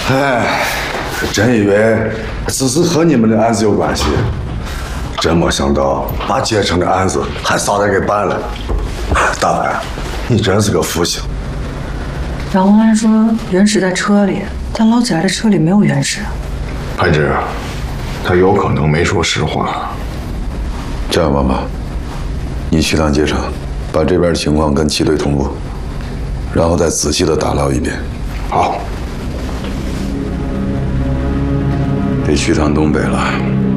哎，真以为只是和你们的案子有关系，真没想到把阶城的案子还捎带给办了。大白，你真是个福星。 杨红安说原石在车里，但捞起来的车里没有原石。 潘志，他有可能没说实话。 这样吧，妈，你去趟街上，把这边的情况跟七队同步，然后再仔细的打捞一遍。 好。 得去趟东北了。